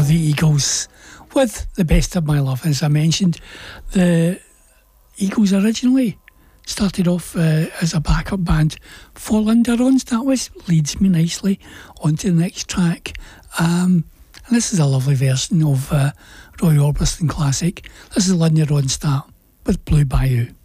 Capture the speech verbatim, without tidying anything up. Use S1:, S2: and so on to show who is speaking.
S1: the Eagles with The Best of My Love. As I mentioned, the Eagles originally started off uh, as a backup band for Linda Ronstadt. That was leads me nicely onto the next track. Um, and this is a lovely version of uh, Roy Orbison classic. This is Linda Ronstadt with Blue Bayou.